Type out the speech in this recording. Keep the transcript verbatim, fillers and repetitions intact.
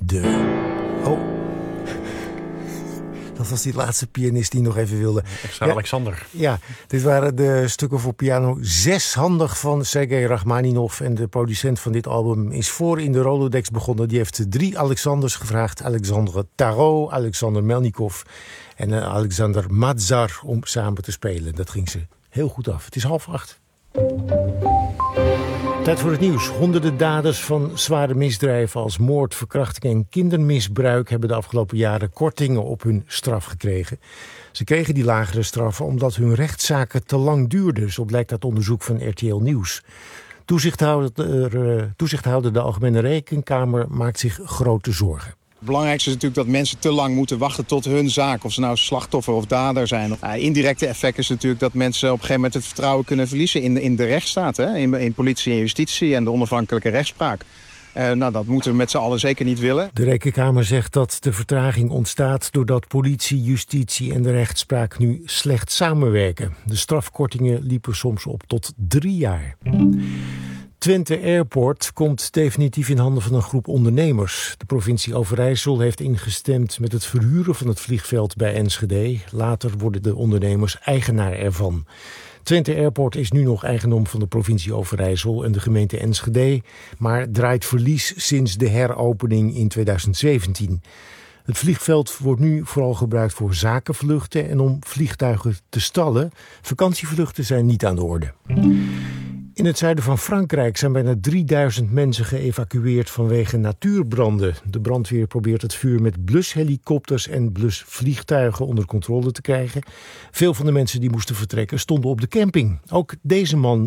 de... Oh, dat was die laatste pianist die nog even wilde. Extra ja, Alexander. Ja, dit waren de stukken voor piano zeshandig van Sergei Rachmaninov. En de producent van dit album is voor in de Rolodex begonnen. Die heeft drie Alexanders gevraagd. Alexandre Tarot, Alexander Melnikov en Alexander Mazar om samen te spelen. Dat ging ze heel goed af. Het is half acht. Tijd voor het nieuws. Honderden daders van zware misdrijven als moord, verkrachting en kindermisbruik hebben de afgelopen jaren kortingen op hun straf gekregen. Ze kregen die lagere straffen omdat hun rechtszaken te lang duurden, zo blijkt uit onderzoek van R T L Nieuws. Toezichthouder, toezichthouder de Algemene Rekenkamer maakt zich grote zorgen. Het belangrijkste is natuurlijk dat mensen te lang moeten wachten tot hun zaak. Of ze nou slachtoffer of dader zijn. Uh, indirecte effect is natuurlijk dat mensen op een gegeven moment het vertrouwen kunnen verliezen in de, in de rechtsstaat. Hè? In, in politie en justitie en de onafhankelijke rechtspraak. Uh, nou, dat moeten we met z'n allen zeker niet willen. De Rekenkamer zegt dat de vertraging ontstaat doordat politie, justitie en de rechtspraak nu slecht samenwerken. De strafkortingen liepen soms op tot drie jaar. Twente Airport komt definitief in handen van een groep ondernemers. De provincie Overijssel heeft ingestemd met het verhuren van het vliegveld bij Enschede. Later worden de ondernemers eigenaar ervan. Twente Airport is nu nog eigendom van de provincie Overijssel en de gemeente Enschede, maar draait verlies sinds de heropening in tweeduizend zeventien. Het vliegveld wordt nu vooral gebruikt voor zakenvluchten en om vliegtuigen te stallen. Vakantievluchten zijn niet aan de orde. In het zuiden van Frankrijk zijn bijna drieduizend mensen geëvacueerd vanwege natuurbranden. De brandweer probeert het vuur met blushelikopters en blusvliegtuigen onder controle te krijgen. Veel van de mensen die moesten vertrekken stonden op de camping. Ook deze man